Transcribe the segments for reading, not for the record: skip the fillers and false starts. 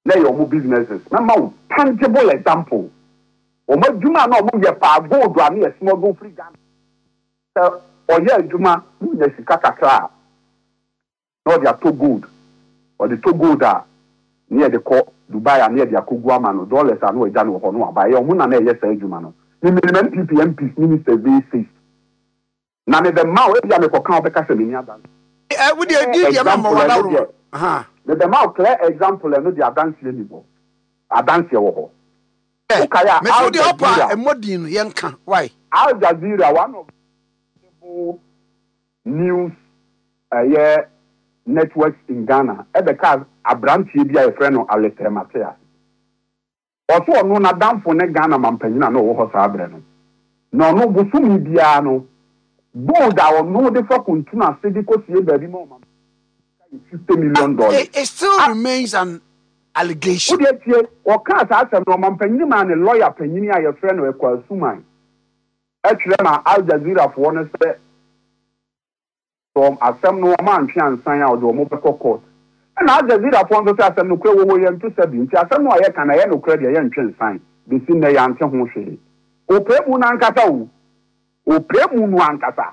lay your businesses. Now, tangible example. Omo Juma no mo ye pa gold wa me small go free Ghana. So oye Juma mu ye sika kakra. No they are too good. Or the too good near the Dubai and near the Akugwa no dollars and no eja no ho no abaye omo na ye say Juma no. Ni minimum PPMP minister V6. Na me the ma we bia me ko kan obeka se me nia dan. We dey dia ma wa na aha. The ma clear example no dey dance ni bo. Adanse wo ho. Okay, me so the upper modern yanka. Why? Al Jazeera, one of the news networks in Ghana, because Abranti be a friend of Alete Matea. Also, no, na down for Ghana Mampena, no, horse abreno. No, Busumi Biano. Bold our no, the Fakuntuna, Sedico, baby, more $50 million. It still remains an allegation. Or can't ask a Roman Penima and a lawyer Penina, your friend, or Quasuman. Actually, Al Jazeera for one say from a some no man can sign out the mobile court. And Al Jazeera for one say no credit we am to 70. I some no I can I no credit I can sign. Be seen the answer who say. O pre mu na nkasa o pre mu no ankasa.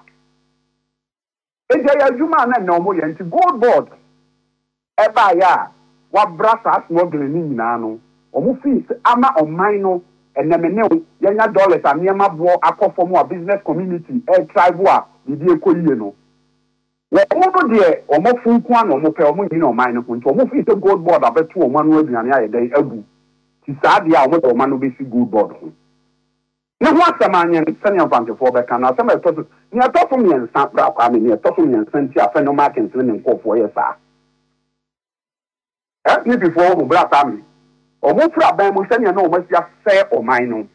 Eja Juma na no mo yenti gold board. Eba ya wa brasa smuggling ni nyina no. Omo fees ama on mine and then yanya dollars and yama bo akofo mo business community tribal didi ekoyi no wo mo de omo funku an omo pe omo yin no man no nto omo fi se gold board abeto omo anu aduane ayede agu ti saa de a omo de omo no be si gold board ne ho asamanye sene amfantefo be kana asama eto ni atofo mi ensa bra kwa me ni atofo mi ensa nti afa no market ne nkofo ye saa ni before mo bra ta mi omo fra ban mo sene na omo sia se o man no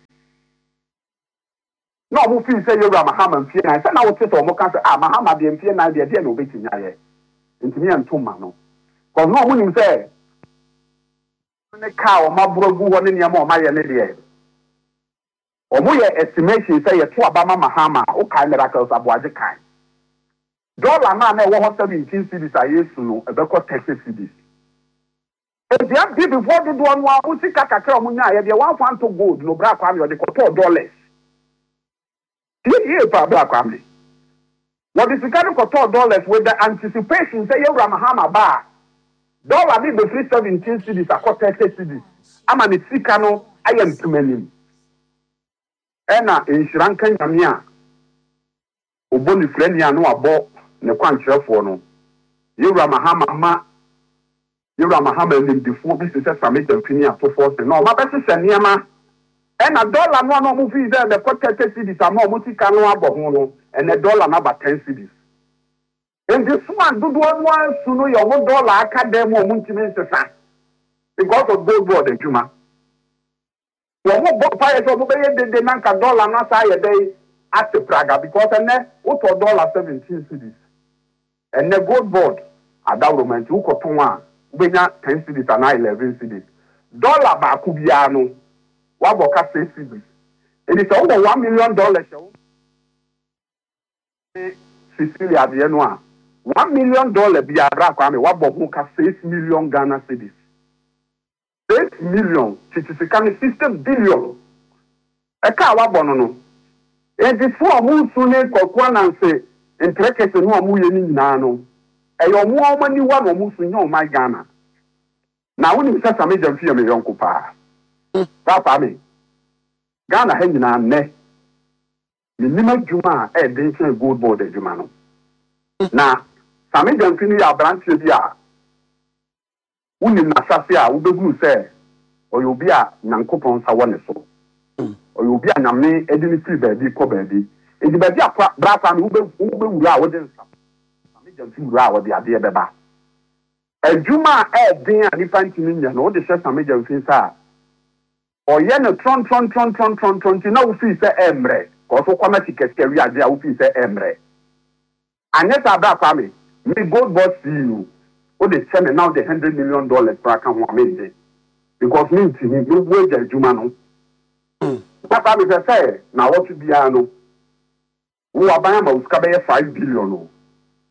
no mo fi say Yura Mahama mfie na say na wo tete omo ka say Mahama de mfie na de na obetinya ye ntimi antoma no ko no mo nim say ne ka o mabrogu ho ne niam o ma ye ne de omo ye estimation say ye to abama Mahama o kai miracles aboaje kan dollar na wo ho 17 cedis ayesu no e be ko 30 cedis. If you have people before the one who see kakakra munya, you want fan to gold, no black family or the $4. Here, black family. What is the kind of $4 with the anticipation? Say, you Ramahama bar. Dollar need the 317 cities, a quarter 30 cities. I'm an Itsikano, I am too many. Ena in Sri Lanka, Yamia. Uboni friend Yano abo, ne quantra for no. You Ramahama ma. Yura Mahama in the four businesses from it and Pinia to force. No, my best is a Niama. And a dollar no movie there, the quarter cities are more multicano abono, and a dollar number 10 cities. And this one, do one to know your $1 academy or multimeter because of gold board and Juma. Well, what bought fires over the Nanka dollar not a day at the Praga because and then what $17 cities. And the gold board at that moment, who got 10 cities and 11 cities. Dollar bakubiano, waboka 6 cities. It is over $1 million. Sicilia, the N1. $1 million biara kwame waboka 6 million Ghana cities. 6 million, which is 60 billion. Eka wabono no. It is for who soon and say, in Trekes and one million nano. Eyo mo mani wa no musu nyo my Ghana. Na woni bisa same jamfie me yonko pa. Papa me. Ghana he nyina ne. Ni nima djuma e de chen gold board djuma no. Na same jamfie ni ya branche bia. Woni na sase a wo begunu se oyo bia nyankopon sa wone so. Oyo bia nyame edini free baby ko baby. Edi baby akwa brasa me wo be wura wo den sa. Jamfura wa the idea beba. A Juma din and if anti-ninja, no, the chef and major things are. Or yen a tron, no fee say emre, or so quamatic carry idea who fee say emre. And yes, I back family, me gold boss see you. Oh, they send me now the $100 million for account one minute. Because me to him, no wage a Juma no. That family say, now what to be no. Who are buying about $5 billion.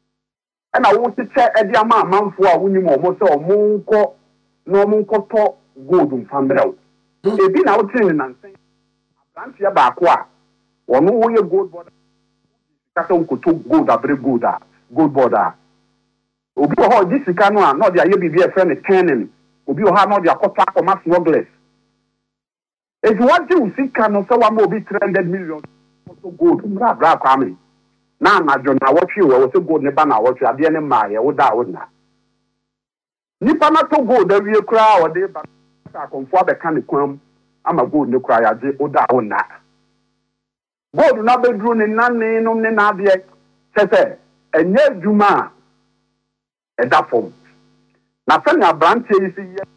And I want to check at the amount for a winning almost or monko, no monko gold mfambrel ebi na wotin ne nansen abrantia ba ko a ono wo ye gold border kata nkoto gold abre gold border obi ho di sika no a no dia ye bibi e friend turning obi ho ha no dia kwota akoma smugglers if you want to sika no so wa mo bi 300 million to gold bra kwame na anajo na wotwe wo se gold ne ba na wotwe ade ne ma ye wo da wo na nipa na to gold awie kura wo de ba ka konfo abeka ne kwam ama gold ne kura ya je wo da wo na gold na bedru ne nane no ne na ade sese enye djuma eda fom na se na branch yi si ye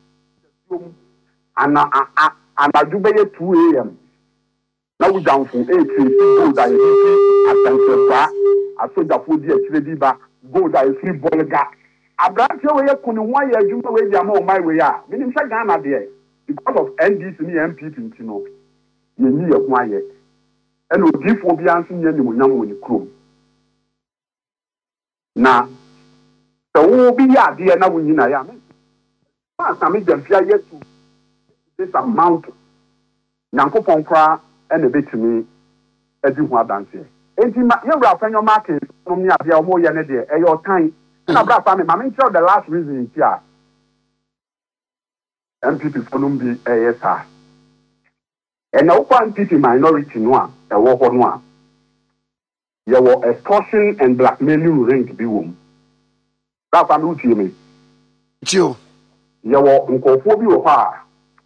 ana djube ye 2 am na wo janfu 8 gold ayi atanse ba asoja fodi e kire bi ba gold ayi free bolga abranche we ye kunu ho ya djuma we dia ma o mai we ya minim se Ghana de because of NDC ni MPP ntino ye ni ye ho aye eno difo bi anso nye ni munyam woni krom na so bi ya de na wonyi na ya ma sami jamfia yesu this amount nyankopon kra ene betimi adi ho adanse enti ma ye wura fanyo market no mi abia omo ye ne de e yo tan na bra fa me ma me tell the last reason here MPP fonum bi yes and now MPP minority no a e wo ho no a ye wo extortion and blackmailing ring bi wom bra fa me utie me tio ye wo nkofo bi wo ha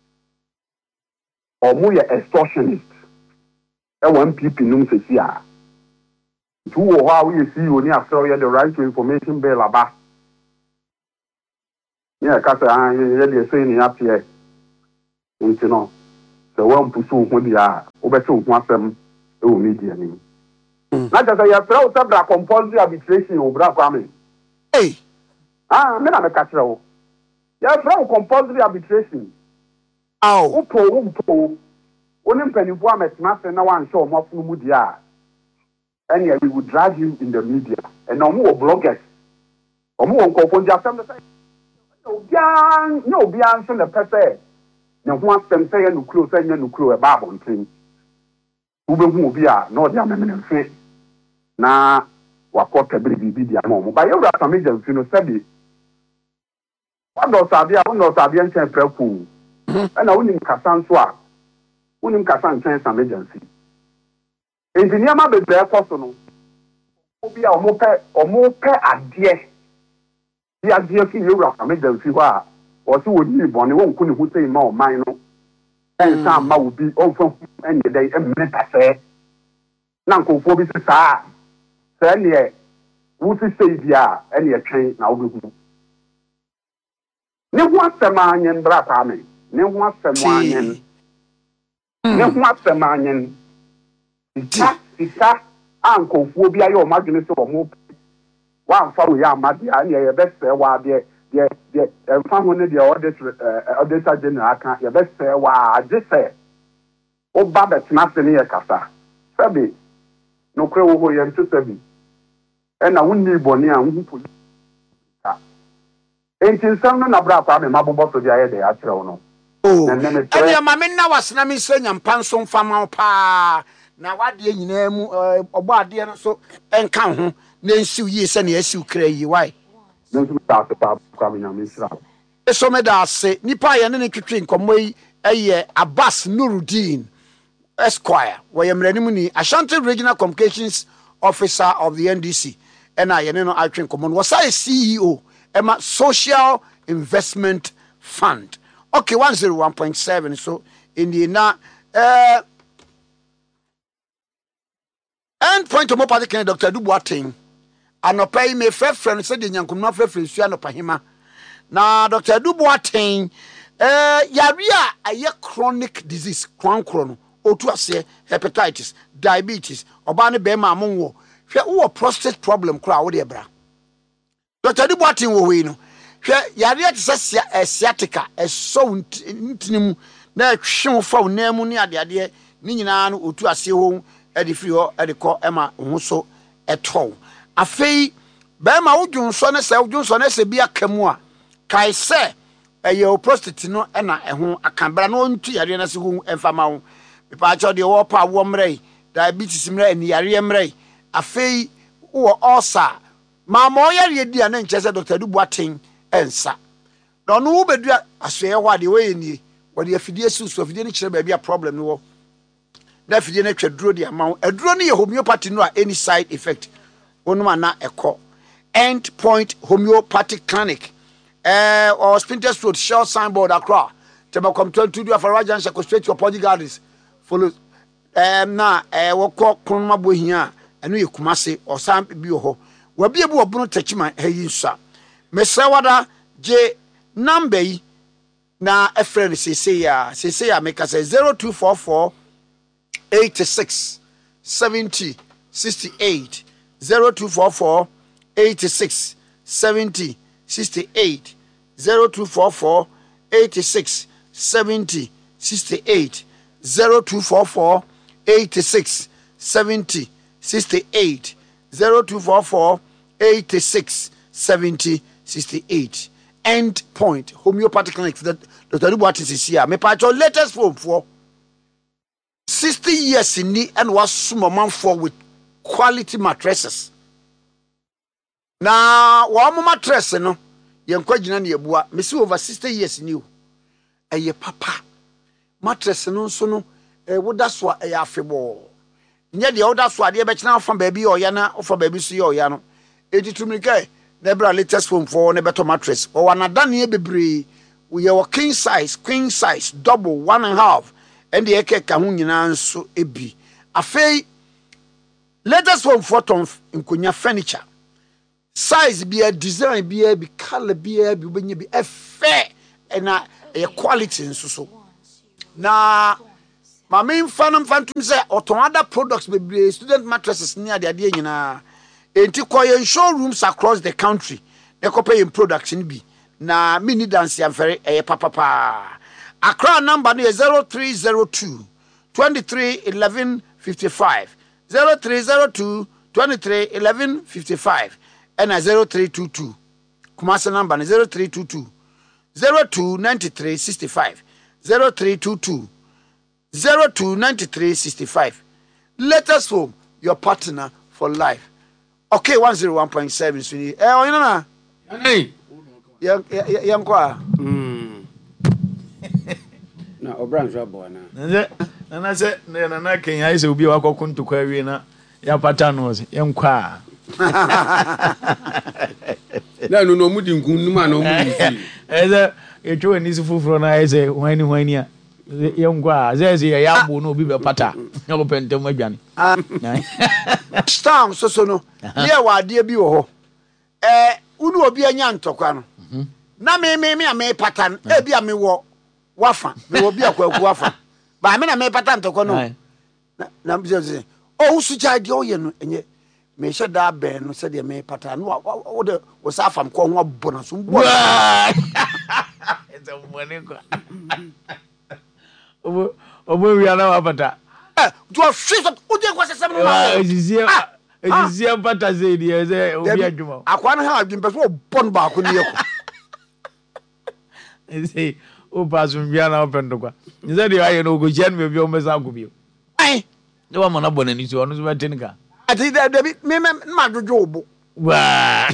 omo ye extortionist e wo MPP num sesi a tu wo ha we see you ni after you the right to information bill aba yeah ka say ye dey say ni apia nti no the one pursue ho dia obete ho asem e wo media ni na jaza ya pra o tabra compulsory arbitration o bra kwa me me na me ka kire wo ya pra compulsory arbitration upo oni mpanifo ametena se na wan show mo funu mu dia and we would drag you in the media and no more bloggers omo won ko dia asem say no bian so na pese na ho asem say no kuro say no kuro e ba abontin wo be hu obi a na odi amemene mfe na wakota bibi dia mo ba yewra sameja mfi no sabi wado sabi a no sabi enchen preku na wonim kasan so a wonim kasan enchen sameja mfi engineer ma bebre koso no obi a omo pe ade di ade fi yewra sameja mfi ho a o si woni bone won ku ne hu sei ma o man no en sa ma obi o fo en de dai emeta se na nkofo bi se saa se ne wo si sei bia en ye twen na wo behu ne ho asem anyen bra pa me ne ho asem anyen ne ho asem anyen ita ankofo bi ayo madwene se wo mo wa amfa wo ya amade a ne ye best wa de fa ho ne de auditor general aka ye best wa agese o ba betna se ne ye kasa sabi no kre wo ho ye ntu sabi e na wonni boni a hu police entin sam no na bra kwa me mabobo so dia ye de a kire wo no ene ma me na wasena me senya mpanso mfama pa na wade nyina mu obo ade no so enka ho na nsiw yi se na asiw kra yi why nso ta pa kwa me na me sra eso me da se nipa ye ne twetwe nkomoyi eye Abbas Nuruddin Esquire we yemrani ni Ashanti Regional Communications Officer of the NDC and I no atwe nkomo was I CEO Emma Social Investment Fund. Okay, 101.7. So in the end point of party can Dr. Duboating and no pay me fair friend said the yankum no fair friend Pahima. Now Dr. Duboating yaria a chronic disease chrono otuase hepatitis diabetes obane bema monwo hwe wo prostate problem kra wo de bra Dr. Duboating wo we no hwe yare te sciatica so ntinim na hwe fa namu ni ade ni nyina no otuase ho edi free ho edi ko ema ho so eto afei bema wodwunso ne se bi akamu a kai se ɛyɛ prostitute no ɛna ɛho akambra no ntu yare na se hu ɛmfama ho mepa acho de wo pa wo mrɛ diabetes mrɛ ni yare mrɛ afei wo ulcer ma mo yare di ana nche se Dr. Duboaten ensa na no wo bedua asoye ho ade we nie wo de afidie susu afidie ni kire ba bia problem no wo na afidie na twa de ama aduro no ye homeopathy no a any side effect onuma na ekɔ End Point Homeopathic Clinic or Spinters Road Shell signboard Accra Tebakom 22 do Afarajan Shako straight to Apology Gardens follow na wokɔ kronma bohia eno ye Kumase or sam bi ho wa bia bu obono tachima hayi nsa mesawada je number yi na a friend say ya make us 0244 86 70 68 0244 86 70 68 0244 86 70 68 0244 86 70 68 0244 86 70 68 End Point Homeopathic Clinic that Dr. Duboaten is here. Me patch your latest phone for 60 years in the and was small man for with quality mattresses. Na wa mo mattress no ye nkwagina na yebua me see over 60 years new eye papa mattress no nso no woda so eye afebo nye de woda so ade be kina afa baabi oya na ofa baabi so ye oya no editumika na bra latest phone for na beto mattress o wana dane bebre we ye king size queen size double 1.5 and the eke ka hu nyina nso ebi afei latest phone for ton nkonya furniture size be a design be a color be a be a fair and a quality so na my main phantom say or other products be student mattresses near the idea nyina enti koye showrooms across the country they copy in production be na mini dance am very papa Accra number no 0302 23 11 55 0302 23 11 55 and 0322 Kumasi number 0322 0293 65 0322 029365 latest home your partner for life. Okay, 101.7 Swini. Oyina na. Hey. Yankwa. Na obran jabo na. Na se na Kenya ise obi wakoko ntokwa wie na ya pata no se yankwa. Na no mudi nkunu na mudi fi. Eze etwo ni sifufuro na eze hwani a. Yankwa zeze ya bo no obi be pata. Ya bo pentem adwane. Stam so no. Ye wa ade bi wo ho. Unu obi anya ntokwa no. Na me patan e bia me wo wafa me wo bia kwaku wafa ba me na me patan ntokwa no. Na mze o usu jade o ye no enye me hye da ben no se de me patan no wo de wo sa fam ko ho bona so mbo eza mwene kwa obo wi ana wapata do shift o de kwa sesem no ezizia pata zedi eze obi adwuma akwa no ha adwumpe so bon ba ko ne yeko eze o pasu mbia na opendo kwa nze de aye no go jen me bi o mesa ko bi ai de wa mona bona ni so onu so betenika ati de bi me ma jojo obo wa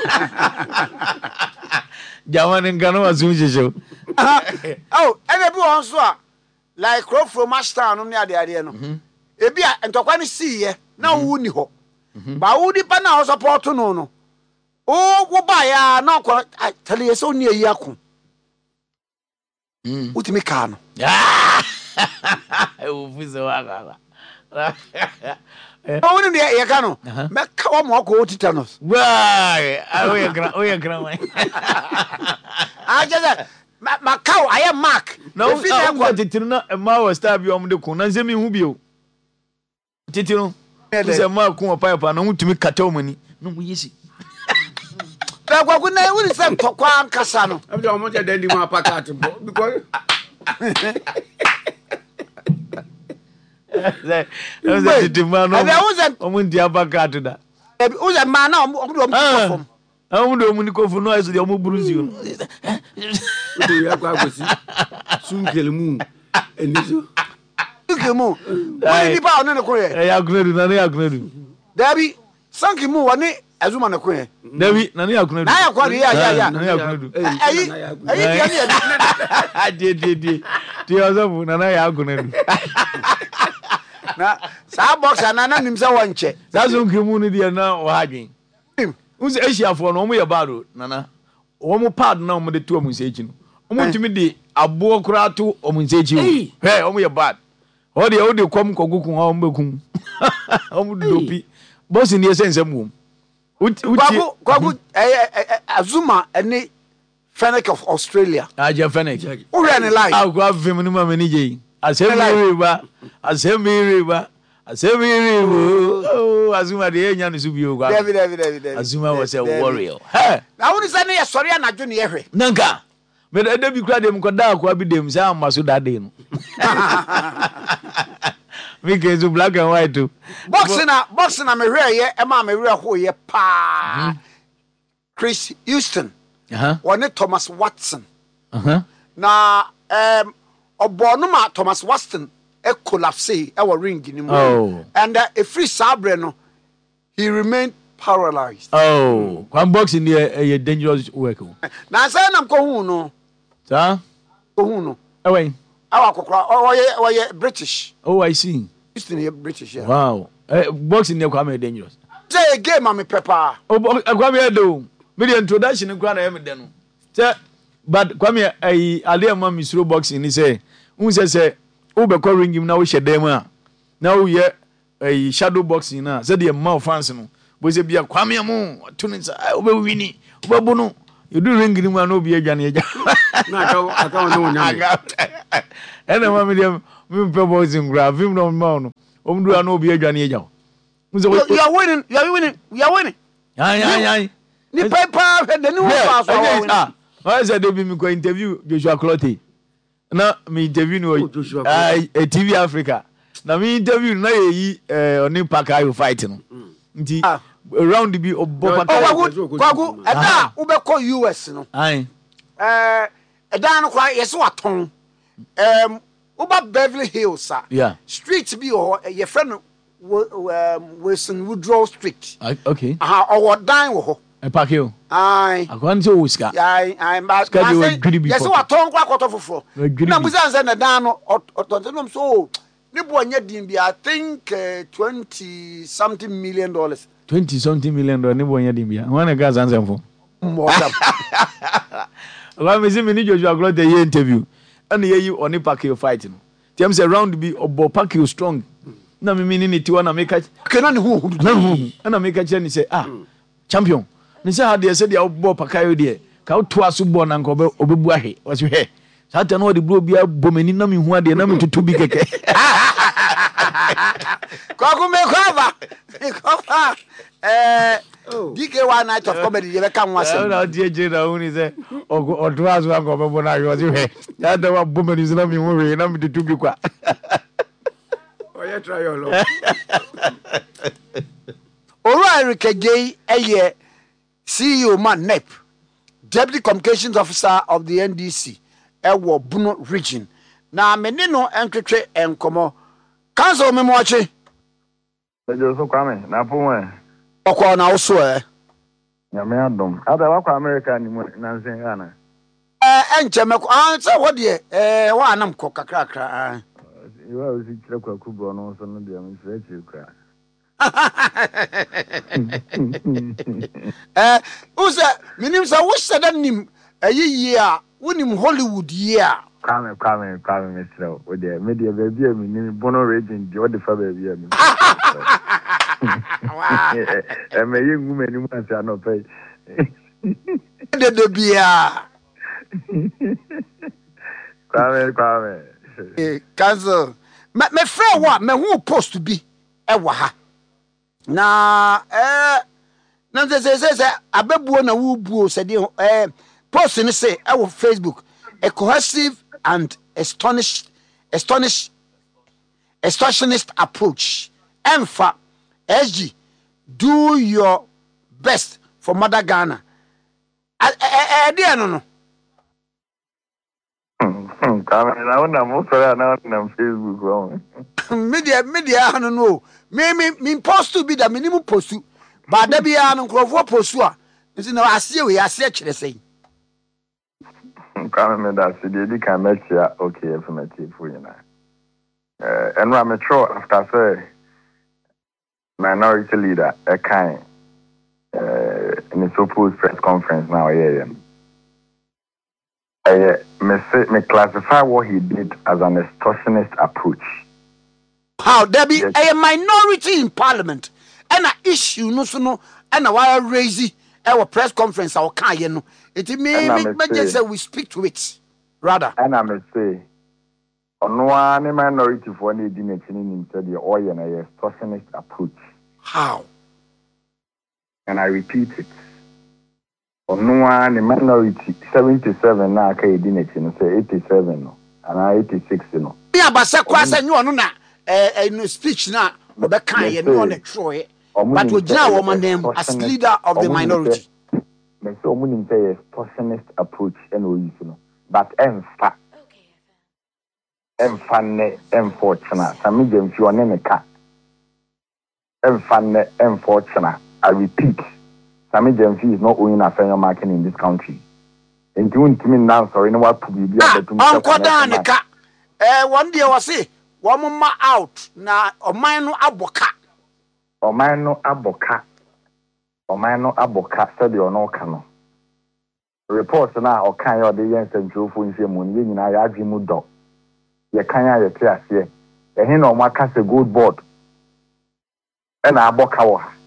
jamani ngano azunjeje oh ene bi won so a like crop from master no ne ade no ebi a ntokwa ne siye na wo ni ho ba wo di pa na o support no o wo ba ya na ko tele ye so ni eyi akon utimi ka no o fuzo wa o ni ye ka no me ka wo mo ko tetanus wa o ye gra mai ajaza Macau, I am Mark. No, if you want to know a mouse stab you on the corner, Zemi Hubio. Titino, there's a mark on a pipe and I to make catomany. No, we see. Now, what would I would say to Quan Cassano? I'm the one that did my packet because there was a man on the abacat. Who's a man of do mu ni kofu no aso de omo bruise you. Do ya kwa gosi. Sunkelemu. Enizo. Sunkelemu. Wani ni pa ono ne ko ye. Ya kunedu na ya kunedu. Dabi Sunkelemu wani Azuma ne ko ye. Dabi na ya kunedu. Na ya kwa ya. Na ya kunedu. Ayi di. Ti ozofu na ya kunedu. Na sa box na nimsa wonche. Sa Sunkelemu ni dia na o hadwen. Unse Asiafo no omo ye bado nana. Omo pad na omo de to omo nsechi no. Omo timi de abo kura to omo nsechi o. He omo ye bad. O de kom koguku ha omo bekum. Omo dopi. Boss ni esense mu. Kwaku Azuma ene Fennec of Australia. Aja Fennec. O re ne live. Akwa vim no ma mani je. Asemi riba. Oh, Azuma de enya no subio kwa. David. Azuma was a warrior. Hey. Na woni say ne ye sori anadwo ne ye hwe. Nanka. Me da bi kura dem ko da akwa bi dem say amaso da de no. Me ke zo black and white too. Boxing na me hwe ye e ma me hwe ho ye pa. Chris Houston. One Thomas Watson. Na obonuma Thomas Watson e collapse e wa ring ni mu. And a free sabre no he remained paralyzed. Oh, one boxing a dangerous work. Na say nam ko hu no. Sir? Ko hu no. Away. Awa kokra oye British. Oh, I see. Houston ye British yeah. Wow. Boxing near kwame dangerous. Say a game am pepper. Oh, kwame do. Me the introduction kwa na em de no. Say but kwame ale am misro boxing ni say unse say wo be ko ring him na wo hyedem a na wo ye shadow boxing na say the mouth fans no bo say bia kwame mo to ni say wo be wini wo be bu no you do ring him na obi adwane agya na aka no nyame ena ma me dem me pe boxing gra film no ma no omdu na obi adwane agya you are winning Ay ni paper the new one so winning I said they be me go interview Joshua Clottey na me interview no TV Africa na me interview na yi oni Pakayo fight no nti around bi obo Pakayo kwagu eda ube ko US no ai eda no kwa yeso aton uba Beverly Hills yeah street bi o ye friend Wilson Woodrow Street okay owo dan wo ho Pakayo ai akwan se Oscar ai ba yes wa ton kwa koto foforo na musa nse na dan no otontenom so ne bo anya din bi I think $20 something million 20 something million ne bo anya din bi wana gas answer for more wa me se me ni Joshua Clottey ye interview and ye yi oni Pakayo fight no them say round bi obo Pakayo strong na me ni ti wana make kana ne hu na make ni say champion ni say had say dia obo Pakayo de ka to aso bo na nko obebu ahe wasi he sata no de bro bia bomani na me hu ade na me tutu bi keke kwaku me kwava DK1 night of comedy ye be kan wasem na die je na hu ni say odo aso nko obebu na yo wasi he sata wa bomani na me hu we na me tutu bi kwa oye try your luck Ora Erika Gay eye CEO man NEP Deputy Communications Officer of the NDC ewo Buno region na mene no entwetwe enkomo council me moachi Ejo so kwame na pomwe okwa na oso nyame adom ada wakwa America ni mo na nsen Ghana enche me say what de wa anam ko kakrakra you are si kire kwa kubro no so no de am fre chi kra usa minim sa wo sheda nim ayiyi a wonim Hollywood yi a kwame mesro o de media baby a minim Bono region de o de fa baby a mi me yengu menim asa no pay de bia kwame cancel me friend wa me hu post bi e wa ha na na say abebuo na wubuo say post ni say e wo Facebook a cohesive and extortionist approach emfa SG do your best for Mother Ghana Dear no. Facebook. Media no. Me post to be the minimum post. But there be an uncroft post. I see we are searching saying. Come that city can make you okay affirmative for you now. And I'm sure after say minority leader a kind in the supposed press conference now me classify what he did as an extortionist approach. How there be a minority in parliament and an issue no so no and a while raise our press conference our can you know it may just say we speak to it rather. And I may say on one minority for any dinner in the oil and a extortionist approach. How? And I repeat it. On one minority 77 now can dinner say 87 no and 86 no. Yeah, but say kwasa you no na no speech na obekan ye no na troye but we jina woman name as leader of the minority. Me say omunim say extortionist approach and we use no but emfa ne unfortunate sami dem fi one ne ka emfa ne unfortunate. I repeat, sami dem fi is not owning a fair market in this country. And you want me now sorry no what to be uncle dan ka one day was say one ma out na oman no aboka said you no can reports na o kan yo de yen central phone share mu ni nyina ya adwi mu do ye kan ya te ase e hin na o maka se gold board e na aboka wo ha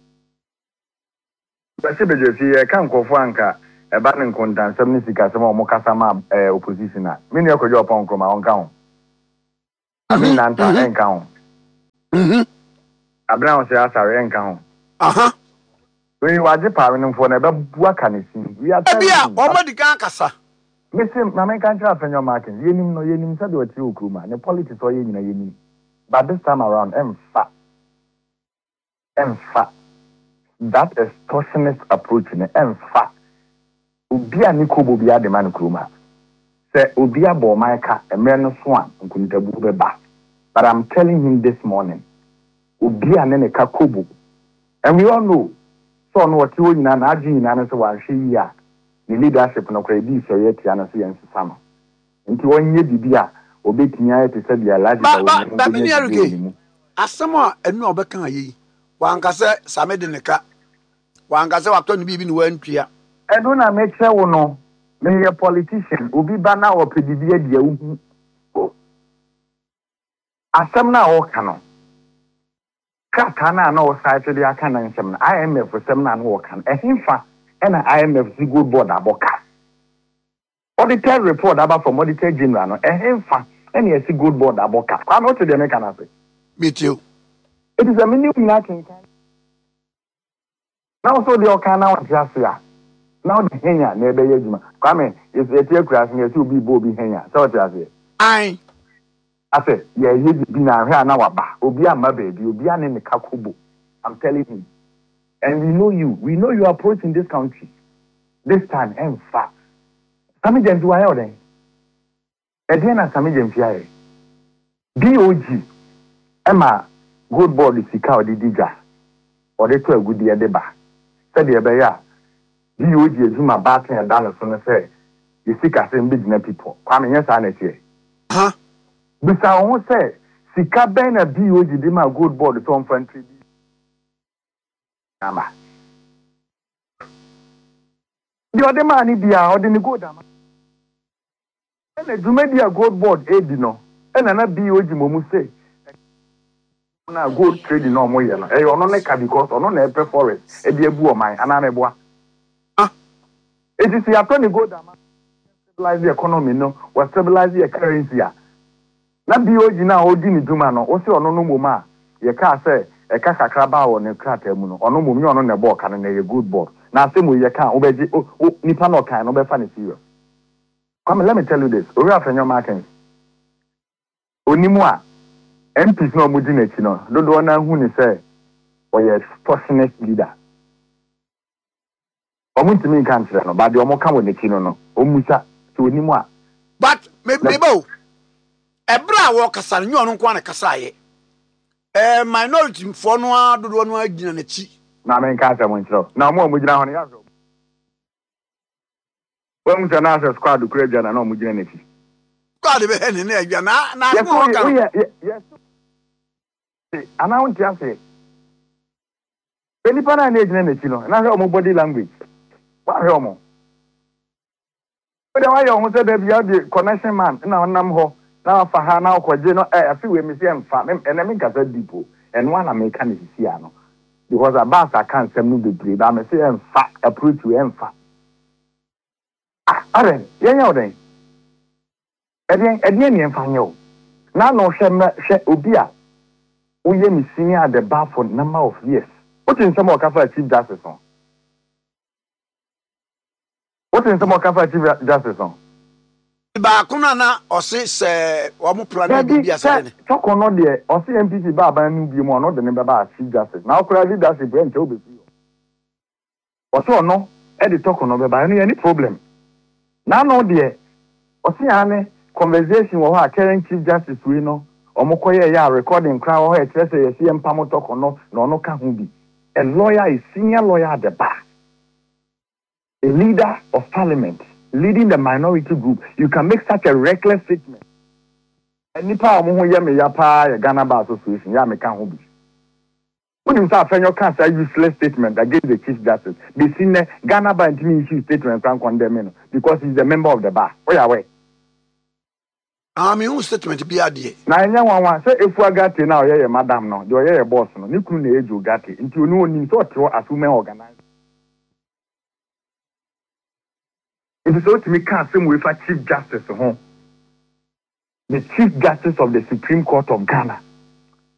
ba se beje fi e kan kofo anka e ba ne nkontansam ni sika se ma o mokasa ma opposition na me ne ko jo pon kroma on kan ho ami na nta en kan ho abraham se asare en kan ho we waje pare no for na be bua kanesi we are bia o ma dikan kasa me say na me kan tra fenyo market yenim said what you kroma ne politics o yenyina yenim but this time around emfa that extortionist approach in emfa obi ani kobo bia de man kroma say obi abo maika emre no so an nkuntabu be ba but I'm telling him this morning obi ani ne ka kobo and we all know so no what you nyina na agi nyina na so wan hwe yi a the leadership no kra bi so yet ya na so yen sisa no nti wonye bibia obetimi aye te se bia laji ba me niaruke asama enu obeka ayi wanka se same de neka wanka se wato ni bibi ni wantua enu na me kire wo no me ye politician obi ba na opedibia dia uhu asam na o kano kaka na o site de aka na nsem na IMF sem na no kan ehimfa na IMF si good board aboka auditor report about from auditor general no ehimfa na si good board aboka kwa no to de me kana say meet you it is a minimum nakin now so the okana wa just ya now the henya na ebe yejuma kwa me is etie kura sin eti obi bo obi henya so what you say ai ase ye bi na hwe na waba obi ama baby obi ane ne kakobo I'm telling you and we know you are approaching this country this time in fact sami dem do ayo den eden na sami dem fiaye BOG ema good board sika odidija ode to agudi e de ba said e be ya BOG ezuma batten and down so na say you sika say mbigina people kwa me yesa na tie bisa won say sika ben na BOG de ma good board to infantry ama the other man bia or the good ama and the media gold board edi no and na BOG momu say na gold trade no mo ye no e ono ne ka because ono na e forest e bi ebu o man ana na eboa it is ya to the gold ama stabilize the economy no or stabilize the currency a na BOG na odi ni duma no o se ono no mo ma ye ka say e ka kakra ba wo ne krata mu no ono mo mi ono na ebo ka na ye good board na say mo ye ka obeji nipa no kan no be fa ne serious. Come let me tell you this. Ori afenyo markets. Onimu a MPs no mudi na chi no. Dodo na hu ni say o ye extortionist leader. Omuntimi kan kyerɛ no ba de omo ka wɔ n'akyi no omusa so onimu a but maybe ebra wo kasa no nyo no nko an kasa ye minority mfo no adodo no agina n'akyi na men ka asɛm nkyerɛ na omo gyina hɔ no ya so wɔn sɛ na asɛ squad kura gya na omo gyina n'akyi squad be he ne agya na ko ka yes ana wonti ase Penipa na gyina n'akyi no na hwɛ omo body language wa hwɛ omo But why you say that you have the connection man na onam ho na fa ha na okwaje no afi we me say emfa and me kasa dipo and one America ni sisi ano because about can sem no bebre ba me say emfa approach we emfa aren yenya oden eden ni emfa nyo na no hwe obi a uye mi senior at the bar for number of years what in some of kafa chief justice on what in some of kafa chief justice on ba kuna na osi se wo mo plan bi asa ne choko no de osi MPP ba ban nu bi mo no de ne ba chief justice na okura leadership e nche obefi osi ono e de choko no be ba no any problem na no de osi ane conversation wo ha current chief justice we no omokoye ya recording kra wo ha e kire se ye sie mpam choko no na ono ka hu bi a lawyer is senior lawyer at the bar a leader of parliament leading the minority group, you can make such a reckless statement. And nipa omo ho ye me ya pa ya Ghana Bar Association ya me kan ho bi. When you say your cancer useless statement against the chief justice, be seen Ghana Bar ntimi issue statement can condemn him because he's a member of the bar. Where are we? Me who statement be ade. Na enya wanwa say efu agate na oye madam no, the oye boss no, ni kunu na ejo gate. Nti onu oni so to asume organize. It is so to me can't with a Chief Justice. The Chief Justice of the Supreme Court of Ghana.